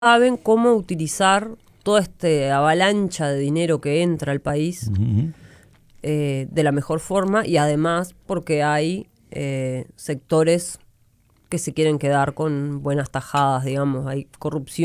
saben cómo utilizar toda esta avalancha de dinero que entra al país de la mejor forma, y además porque hay sectores que se quieren quedar con buenas tajadas, digamos, hay corrupción